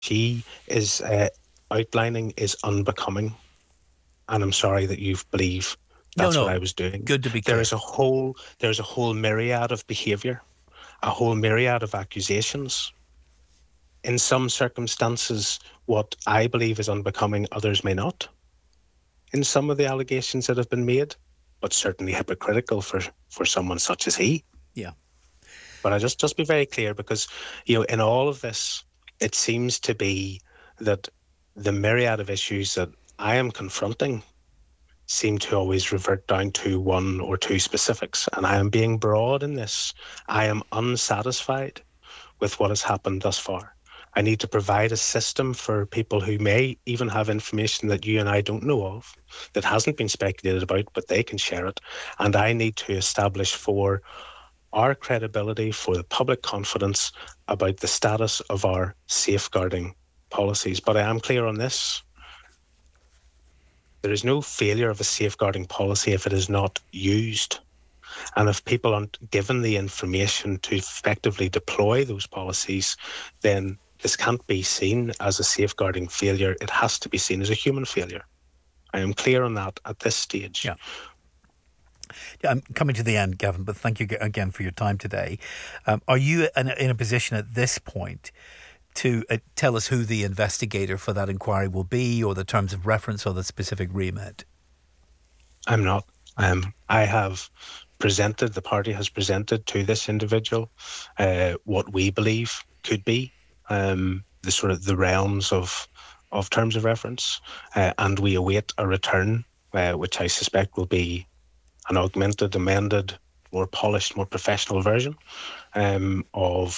she is outlining is unbecoming, and I'm sorry that you believe No, that's what no. I was doing. Good to be clear. There's a whole myriad of behaviour, a whole myriad of accusations. In some circumstances, what I believe is unbecoming, others may not. In some of the allegations that have been made, but certainly hypocritical for someone such as he. Yeah. But I just be very clear, because in all of this, it seems to be that the myriad of issues that I am confronting seem to always revert down to one or two specifics. And I am being broad in this. I am unsatisfied with what has happened thus far. I need to provide a system for people who may even have information that you and I don't know of, that hasn't been speculated about, but they can share it. And I need to establish for our credibility, for the public confidence about the status of our safeguarding policies. But I am clear on this. There is no failure of a safeguarding policy if it is not used. And if people aren't given the information to effectively deploy those policies, then this can't be seen as a safeguarding failure. It has to be seen as a human failure. I am clear on that at this stage. Yeah. I'm coming to the end, Gavin, but thank you again for your time today. Are you in a position at this point to tell us who the investigator for that inquiry will be, or the terms of reference, or the specific remit? I'm not. I have presented, the party has presented to this individual what we believe could be the sort of the realms of terms of reference, and we await a return, which I suspect will be an augmented, amended, more polished, more professional version of